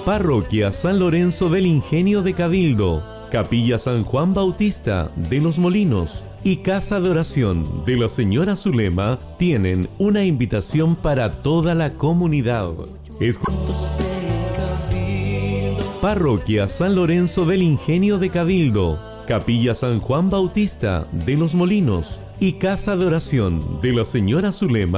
Parroquia San Lorenzo del Ingenio de Cabildo, Capilla San Juan Bautista de Los Molinos y Casa de Oración de la Señora Zulema tienen una invitación para toda la comunidad. Parroquia San Lorenzo del Ingenio de Cabildo, Capilla San Juan Bautista de Los Molinos y Casa de Oración de la Señora Zulema